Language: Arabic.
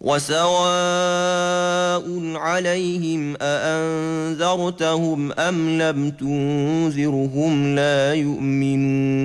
وسواء عليهم أأنذرتهم أم لم تنذرهم لا يؤمنون